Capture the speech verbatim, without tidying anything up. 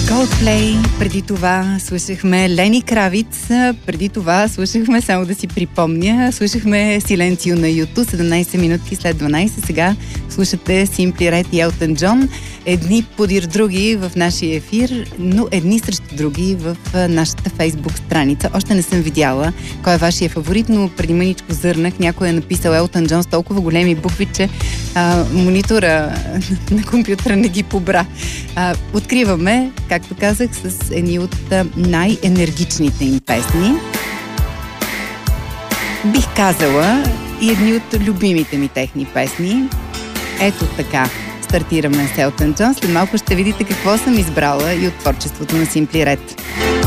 Coldplay, преди това слушахме Лени Кравиц, преди това слушахме, само да си припомня, слушахме Силенцио на Юту, седемнайсет минути след дванайсет, сега слушате Simply Red и Елтън Джон, едни подир други в нашия ефир, но едни срещу други в нашата Фейсбук страница. Още не съм видяла кой е вашия фаворит, но преди мъничко зърнах, някой е написал Елтън Джон с толкова големи букви, че а, монитора на компютъра не ги побра. А, откриваме, както казах, с едни от най-енергичните им песни. Бих казала и едни от любимите ми техни песни. Ето така стартираме с Елтън Джон. След малко ще видите какво съм избрала и от творчеството на Simply Red.